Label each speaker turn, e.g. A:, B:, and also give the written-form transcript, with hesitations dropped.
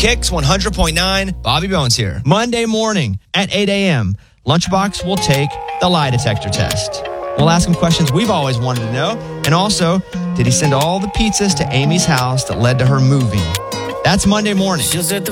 A: Kicks 100.9, Bobby Bones here. Monday morning at 8 a.m., Lunchbox will take the lie detector test. We'll ask him questions we've always wanted to know. And also, did he send all the pizzas to Amy's house that led to her moving? That's Monday morning.
B: She'll set the